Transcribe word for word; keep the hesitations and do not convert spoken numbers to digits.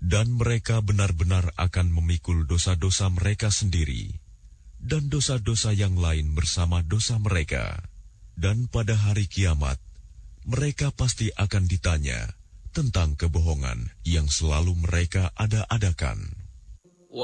Dan mereka benar-benar akan memikul dosa-dosa mereka sendiri, dan dosa-dosa yang lain bersama dosa mereka. Dan pada hari kiamat, mereka pasti akan ditanya tentang kebohongan yang selalu mereka ada-adakan.